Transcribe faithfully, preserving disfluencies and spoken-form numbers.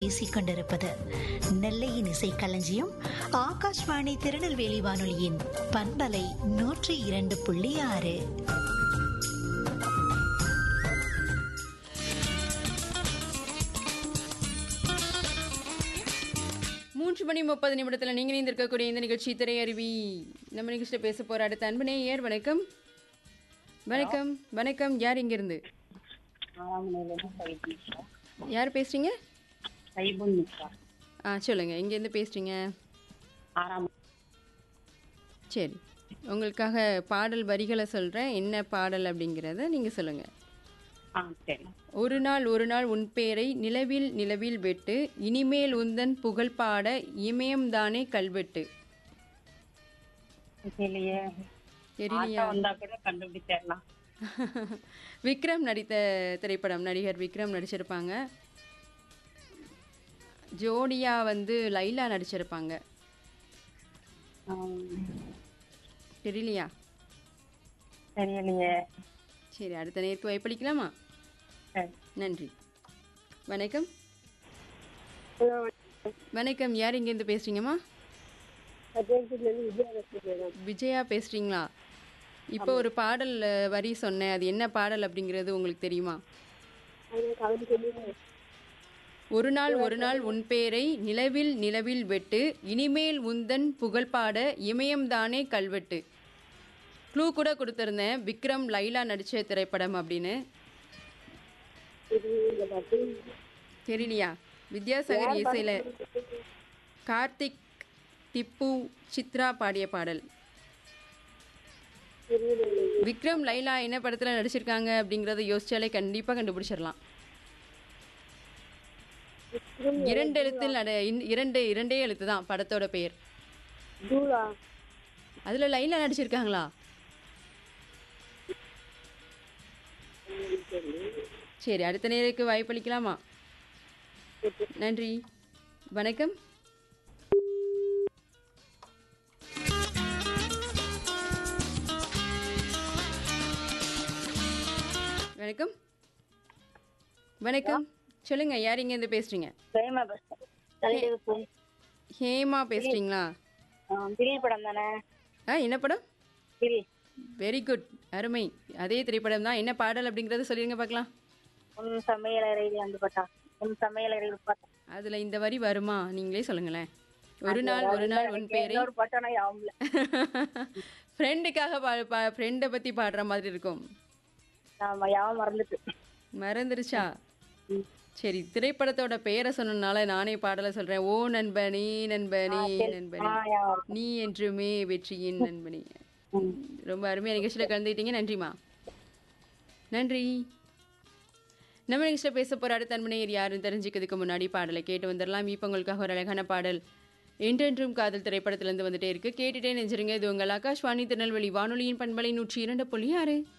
வீசிக்கொண்டிருப்பது நெல்லையின் இசை களஞ்சியம் ஆகாஷ்வாணி திருநெல்வேலி வானொலியின் பண்பலை நூற்றி இரண்டு புள்ளி ஆறு. மூன்று மணி முப்பது நிமிடத்தில் நீங்கள் இணைந்திருக்கக்கூடிய இந்த நிகழ்ச்சி திரையருவி. நம்ம நிகழ்ச்சியில் பேச போகிற அடுத்த அன்பு நேயர். வணக்கம். வணக்கம். வணக்கம். யார் இங்கிருந்து? யார் பேசுறீங்க? ஆ சொல்லுங்க, எங்கேருந்து பேசுறீங்க? சரி, உங்களுக்காக பாடல் வரிகளை சொல்கிறேன். என்ன பாடல் அப்படிங்கிறத நீங்கள் சொல்லுங்கள். ஒரு நாள் ஒரு நாள் உன் பேரை நிலவில் நிலவில் வெட்டு, இனிமேல் உந்தன் புகழ் பாட இமயம்தானே கல்வெட்டு. தெரியலையா? விக்ரம் நடித்த திரைப்படம். நடிகர் விக்ரம் நடிச்சிருப்பாங்க. ஜோடியா வந்து லைலா நடிச்சிருப்பாங்க. தெரியலையா? தெரியலையே. சரி, அடுத்த நேருக்கு வாய்ப்பளிக்கலாமா? நன்றி. வணக்கம். வணக்கம். யார் இங்கேருந்து பேசுறீங்கம்மா? விஜயா பேசுறீங்களா? இப்போ ஒரு பாடல் வரி சொன்னேன், அது என்ன பாடல் அப்படிங்கிறது உங்களுக்கு தெரியுமா? ஒரு நாள் ஒரு நாள் உன் பேரை நிலவில் நிலவில் வெட்டு, இனிமேல் உந்தன் புகழ் பாட இமயம்தானே கல்வெட்டு. க்ளூ கூட கொடுத்துருந்தேன், விக்ரம் லைலா நடித்த திரைப்படம் அப்படின்னு. தெரியலையா? வித்யாசாகர் இசையில் கார்த்திக், திப்பு, சித்ரா பாடிய பாடல். விக்ரம் லைலா என்ன படத்தில் நடிச்சிருக்காங்க அப்படிங்கிறத யோசிச்சாலே கண்டிப்பாக கண்டுபிடிச்சிடலாம். இரண்டு எழுத்தில் நட இரண்டு இரண்டே எழுத்து தான் படத்தோட பெயர். அதில் லைலா நடிச்சிருக்காங்களா? சரி, அடுத்த நேருக்கு வாய்ப்பளிக்கலாமா? நன்றி. வணக்கம். வணக்கம். வணக்கம். சொல்லுங்க, யார் இங்க இருந்து பேசுறீங்க? ஹேமா பேசுறீங்களா? ஆ, என்ன படம்? வெரி குட், அருமை. அதே திரைப்படம் தான். என்ன பாடல் அப்படிங்கறத சொல்லிருங்க பார்க்கலாம். அதுல இந்த வரி வருமா? நீங்களே சொல்லுங்களேன். ஒரு நாள் ஒரு நாள் உன் பேரை. ஃப்ரெண்டுக்காக ஃப்ரெண்டை பத்தி பாடுற மாதிரி இருக்கும். மறந்துருச்சா? சரி, திரைப்படத்தோட பெயரை சொன்னனால நானே பாடலை சொல்றேன். ஓ நண்பனே நண்பனே நண்பனே, நீ என்றுமே வெற்றியின் நண்பனே. ரொம்ப அருமையா நிகழ்ச்சியில் கலந்துக்கிட்டீங்க. நன்றிம்மா. நன்றி. நம்ம நிகழ்ச்சியில் பேச போகிற அடுத்த அன்பனையர் யாருன்னு தெரிஞ்சுக்கிறதுக்கு முன்னாடி பாடலை கேட்டு வந்துடலாம். இப்போ உங்களுக்காக ஒரு அழகான பாடல் என்றென்றும் காதல் திரைப்படத்திலேருந்து வந்துட்டே இருக்கு. கேட்டுட்டே நெஞ்சிருங்க. இது உங்கள் ஆகாஷ்வாணி திருநெல்வேலி வானொலியின் பண்பலை நூற்றி இரண்டு புள்ளி ஆறு.